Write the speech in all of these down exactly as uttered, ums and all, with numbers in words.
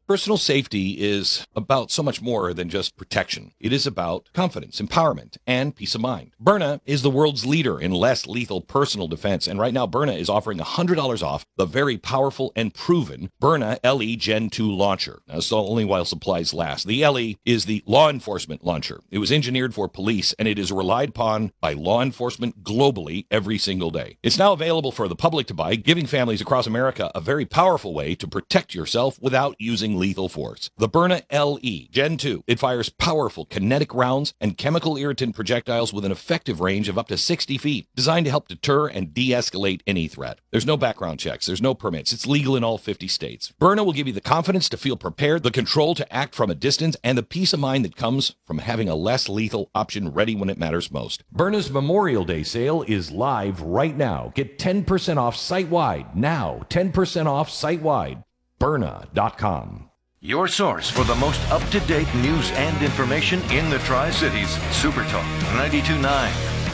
Personal safety is about so much more than just protection. It is about confidence, empowerment, and peace of mind. Byrna is the world's leader in less lethal personal defense, and right now Byrna is offering one hundred dollars off the very powerful and proven Byrna L E Gen two launcher. Now, it's only while supplies last. The L E is the law enforcement launcher. It was engineered for police, and it is relied upon by law enforcement globally every single day. It's now available for the public to buy, giving families across America a very powerful way to protect yourself without using lethal force. The Byrna L E Gen two. It fires powerful kinetic rounds and chemical irritant projectiles with an effective range of up to sixty feet, designed to help deter and de-escalate any threat. There's no background checks. There's no permits. It's legal in all fifty states. Byrna will give you the confidence to feel prepared, the control to act from a distance, and the peace of mind that comes from having a less lethal option ready when it matters most. Byrna's Memorial Day sale is live right now. Get ten percent off site-wide now. ten percent off site-wide. Byrna dot com. Your source for the most up-to-date news and information in the Tri-Cities. Super Talk ninety-two point nine.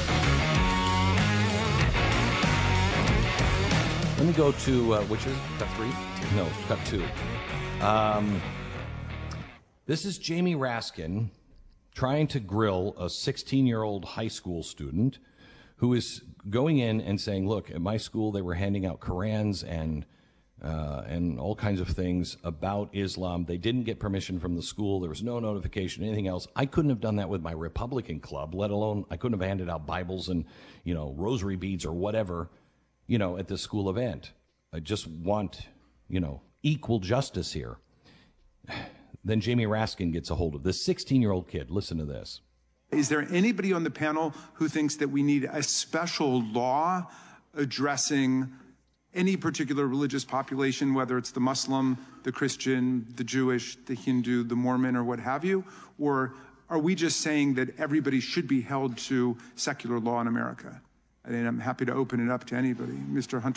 Let me go to, uh, which is cut three? No, cut two. Um, this is Jamie Raskin trying to grill a sixteen-year-old high school student who is going in and saying, look, at my school they were handing out Korans and Uh, and all kinds of things about Islam. They didn't get permission from the school. There was no notification, anything else. I couldn't have done that with my Republican club, let alone I couldn't have handed out Bibles and, you know, rosary beads or whatever, you know, at the school event. I just want, you know, equal justice here. Then Jamie Raskin gets a hold of this sixteen-year-old kid. Listen to this. Is there anybody on the panel who thinks that we need a special law addressing any particular religious population, whether it's the Muslim, the Christian, the Jewish, the Hindu, the Mormon, or what have you? Or are we just saying that everybody should be held to secular law in America? I mean, I'm happy to open it up to anybody. Mister Hunter.